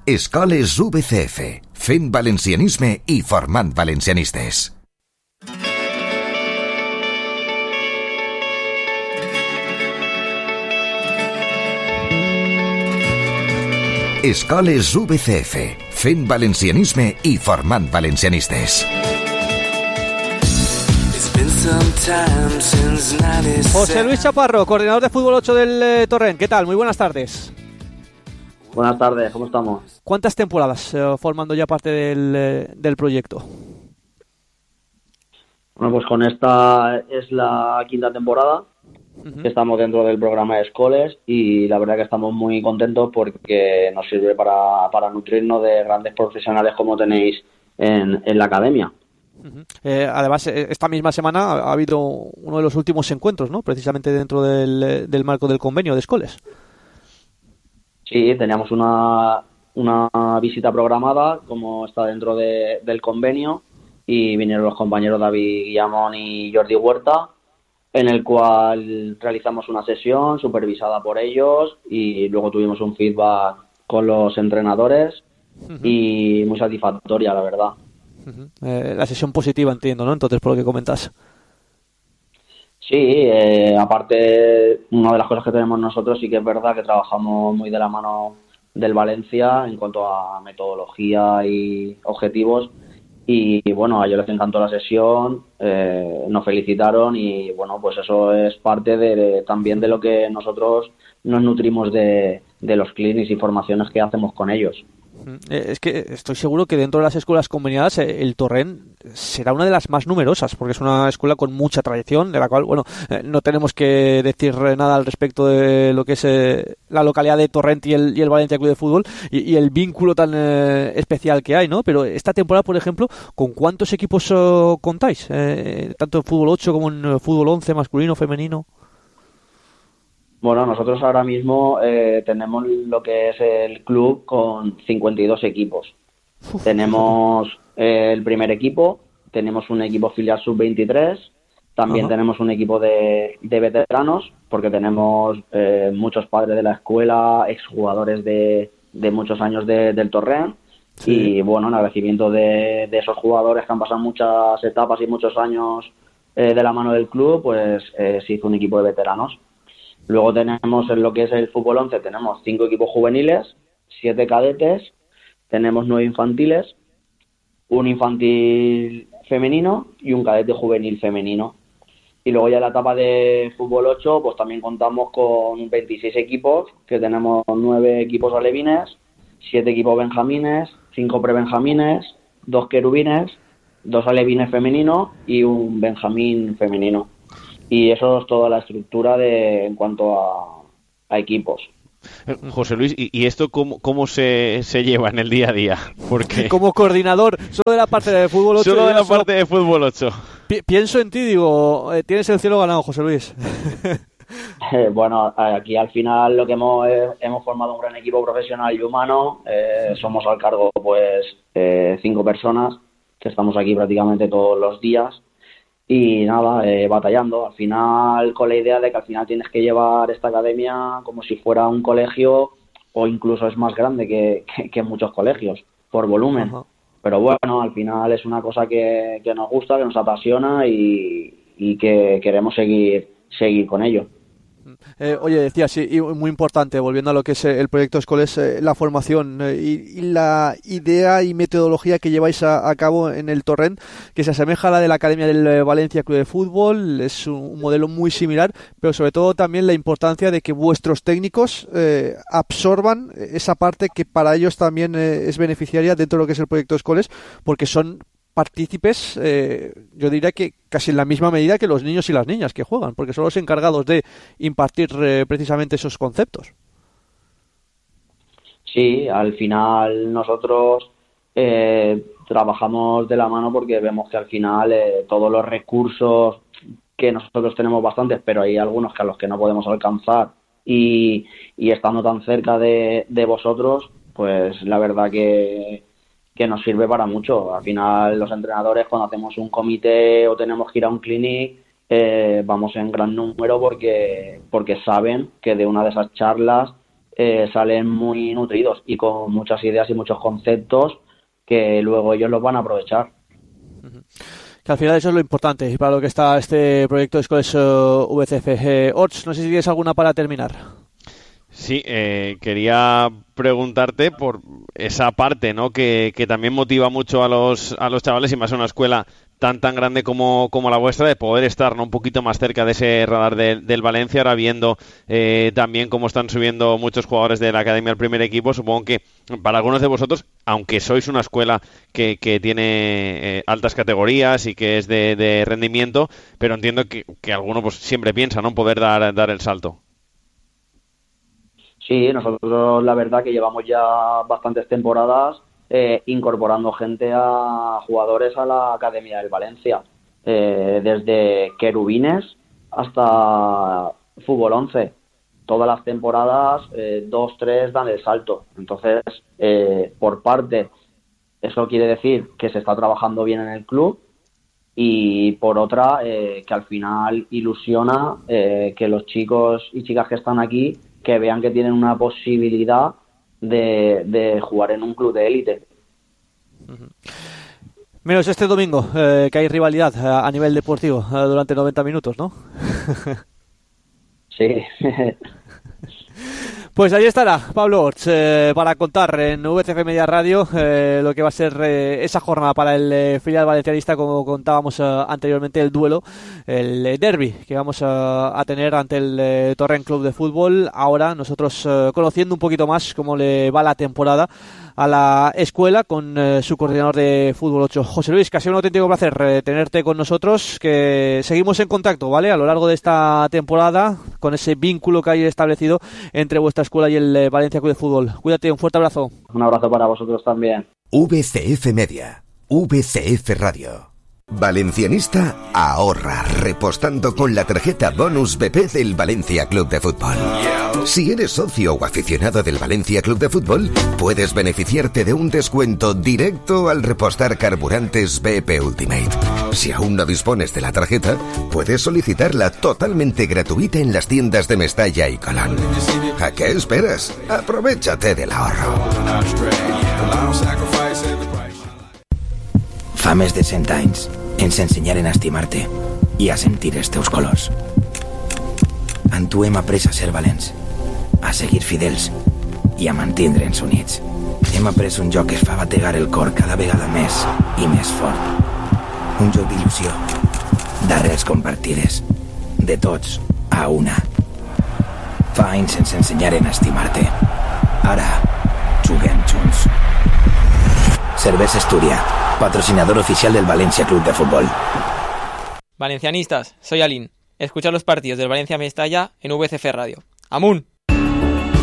Escoles VCF, fent valencianisme i formant valencianistes. Escoles VCF, fent valencianisme i formant valencianistes. José Luis Chaparro, coordinador de Fútbol 8 del Torrent. ¿Qué tal? Muy buenas tardes. Buenas tardes, ¿cómo estamos? ¿Cuántas temporadas formando ya parte del proyecto? Bueno, pues con esta es la quinta temporada que estamos dentro del programa de Escoles y la verdad que estamos muy contentos porque nos sirve para nutrirnos de grandes profesionales como tenéis en la academia. Además, esta misma semana ha habido uno de los últimos encuentros, ¿no? Precisamente dentro del marco del convenio de Escoles. Sí, teníamos una visita programada, como está dentro del convenio, y vinieron los compañeros David Guillamón y Jordi Huerta, en el cual realizamos una sesión supervisada por ellos y luego tuvimos un feedback con los entrenadores y muy satisfactoria, la verdad. La sesión positiva, entiendo, ¿no? Entonces, por lo que comentas. Sí, aparte, una de las cosas que tenemos nosotros sí que es verdad que trabajamos muy de la mano del Valencia en cuanto a metodología y objetivos y bueno, a ellos les encantó la sesión, nos felicitaron y bueno, pues eso es parte también de lo que nosotros nos nutrimos de los clinics y formaciones que hacemos con ellos. Es que estoy seguro que dentro de las escuelas conveniadas el Torrent será una de las más numerosas, porque es una escuela con mucha tradición, de la cual, bueno, no tenemos que decir nada al respecto de lo que es la localidad de Torrent y el Valencia Club de Fútbol y el vínculo tan especial que hay, ¿no? Pero esta temporada, por ejemplo, ¿con cuántos equipos contáis? Tanto en Fútbol 8 como en Fútbol 11, masculino, femenino. Bueno, nosotros ahora mismo tenemos lo que es el club con 52 equipos. Tenemos el primer equipo, tenemos un equipo filial sub-23, también tenemos un equipo de veteranos, porque tenemos muchos padres de la escuela, exjugadores de muchos años del Torrent. Sí. Y bueno, en agradecimiento de esos jugadores que han pasado muchas etapas y muchos años de la mano del club, pues se hizo un equipo de veteranos. Luego tenemos en lo que es el fútbol 11, tenemos 5 equipos juveniles, 7 cadetes, tenemos 9 infantiles, un infantil femenino y un cadete juvenil femenino. Y luego ya en la etapa de fútbol 8, pues también contamos con 26 equipos, que tenemos 9 equipos alevines, 7 equipos benjamines, 5 prebenjamines, 2 querubines, 2 alevines femeninos y un benjamín femenino. Y eso es toda la estructura en cuanto a equipos. José Luis, ¿y esto cómo se lleva en el día a día? Porque como coordinador, solo de la parte de Fútbol 8. Solo de la parte de Fútbol 8. Pienso en ti, digo, tienes el cielo ganado, José Luis. Bueno, aquí al final lo que hemos formado un gran equipo profesional y humano. Somos al cargo, pues, 5 personas que estamos aquí prácticamente todos los días. Y nada, batallando, al final con la idea de que al final tienes que llevar esta academia como si fuera un colegio o incluso es más grande que muchos colegios por volumen. Pero bueno, al final es una cosa que nos gusta, que nos apasiona y que queremos seguir con ello. Oye, decía, sí, y muy importante, volviendo a lo que es el proyecto Escoles, la formación y la idea y metodología que lleváis a cabo en el Torrent, que se asemeja a la de la Academia del Valencia Club de Fútbol, es un modelo muy similar, pero sobre todo también la importancia de que vuestros técnicos absorban esa parte que para ellos también es beneficiaria dentro de lo que es el proyecto Escoles, porque son partícipes, yo diría que casi en la misma medida que los niños y las niñas que juegan, porque son los encargados de impartir precisamente esos conceptos. Sí, al final nosotros trabajamos de la mano porque vemos que al final todos los recursos que nosotros tenemos bastantes, pero hay algunos que a los que no podemos alcanzar y estando tan cerca de vosotros, pues la verdad que nos sirve para mucho. Al final los entrenadores, cuando hacemos un comité o tenemos que ir a un clinic, vamos en gran número porque saben que de una de esas charlas salen muy nutridos y con muchas ideas y muchos conceptos que luego ellos los van a aprovechar. Que al final eso es lo importante y para lo que está este proyecto de escuelas VCF. Ots, no sé si tienes alguna para terminar. Sí, quería preguntarte por esa parte, ¿no? Que también motiva mucho a los chavales, y más en una escuela tan grande como la vuestra, de poder estar, ¿no?, un poquito más cerca de ese radar del Valencia. Ahora viendo también cómo están subiendo muchos jugadores de la academia al primer equipo, supongo que para algunos de vosotros, aunque sois una escuela que tiene altas categorías y que es de rendimiento, pero entiendo que alguno pues siempre piensa, ¿no?, poder dar el salto. Sí, nosotros la verdad que llevamos ya bastantes temporadas incorporando gente a jugadores a la Academia del Valencia, desde querubines hasta fútbol 11. Todas las temporadas 2-3 dan el salto. Entonces, por parte, eso quiere decir que se está trabajando bien en el club, y por otra, que al final ilusiona que los chicos y chicas que están aquí que vean que tienen una posibilidad de jugar en un club de élite. Menos este domingo, que hay rivalidad a nivel deportivo durante 90 minutos, ¿no? Sí. Pues ahí estará Pablo Orts para contar en VCF Media Radio lo que va a ser esa jornada para el filial valencianista, como contábamos anteriormente, el duelo, el derbi que vamos a tener ante el Torrent Club de Fútbol. Ahora nosotros conociendo un poquito más cómo le va la temporada a la escuela con su coordinador de Fútbol 8. José Luis, que ha sido un auténtico placer tenerte con nosotros, que seguimos en contacto, ¿vale?, a lo largo de esta temporada, con ese vínculo que hay establecido entre vuestra escuela y el Valencia Club de Fútbol. Cuídate, un fuerte abrazo. Un abrazo para vosotros también. VCF Media, VCF Radio. Valencianista ahorra repostando con la tarjeta Bonus BP del Valencia Club de Fútbol. Si eres socio o aficionado del Valencia Club de Fútbol, puedes beneficiarte de un descuento directo al repostar carburantes BP Ultimate. Si aún no dispones de la tarjeta, puedes solicitarla totalmente gratuita en las tiendas de Mestalla y Colón. ¿A qué esperas? Aprovéchate del ahorro. Fa més de 100 anys ens ensenyaren a estimar-te i a sentir els teus colors. En tu hem après a ser valents, a seguir fidels i a mantindre'ns units. Hem après un joc que es fa bategar el cor cada vegada més i més fort. Un joc d'il·lusió, d'arrels compartides, de tots a una. Fa anys ens ensenyaren a estimar-te. Ara juguem junts. Cervesa Esturia, patrocinador oficial del Valencia Club de Fútbol. Valencianistas, soy Alín. Escucha los partidos del Valencia Mestalla en VCF Radio. ¡Amun!